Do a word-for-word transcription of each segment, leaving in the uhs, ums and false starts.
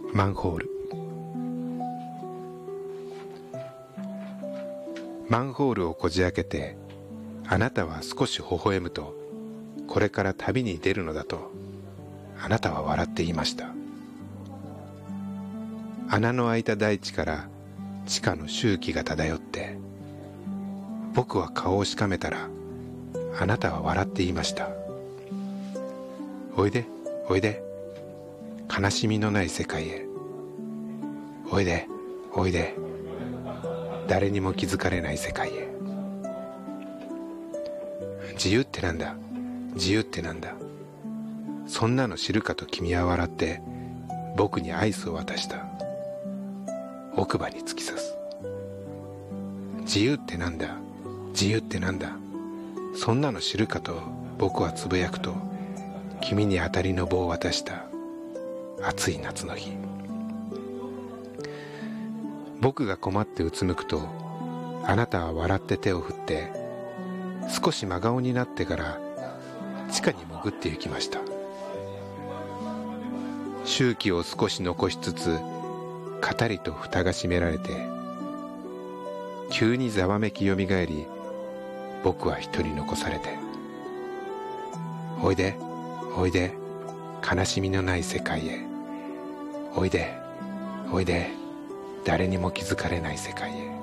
マンホール。マンホールをこじ開けて、あなたは少し微笑むと、これから旅に出るのだと、あなたは笑っていました。穴の開いた大地から地下の周期が漂って、僕は顔をしかめたら、あなたは笑っていました。おいで、おいで、悲しみのない世界へ。おいで、おいで、誰にも気づかれない世界へ。自由ってなんだ、自由ってなんだ。そんなの知るかと君は笑って僕にアイスを渡した。奥歯に突き刺す。自由ってなんだ、自由ってなんだ。そんなの知るかと僕はつぶやくと、君に当たりの棒を渡した。暑い夏の日。僕が困ってうつむくと、あなたは笑って手を振って、少し真顔になってから地下に潜って行きました。周期を少し残しつつ、かたりと蓋が閉められて、急にざわめきよみがえり、僕は一人残されて、おいで、おいで、悲しみのない世界へ。おいで、おいで、誰にも気づかれない世界へ。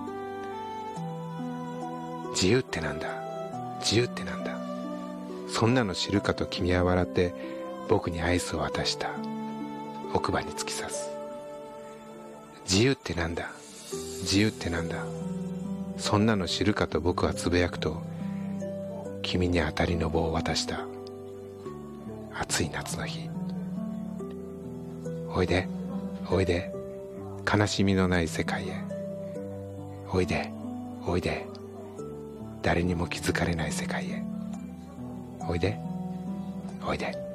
自由ってなんだ、自由ってなんだ。そんなの知るかと君は笑って僕にアイスを渡した。奥歯に突き刺す。自由ってなんだ、自由ってなんだ。そんなの知るかと僕はつぶやくと、君に当たりの棒を渡した。暑い夏の日。おいで、おいで、悲しみのない世界へ。おいで、おいで、誰にも気づかれない世界へ。おいで、おいで。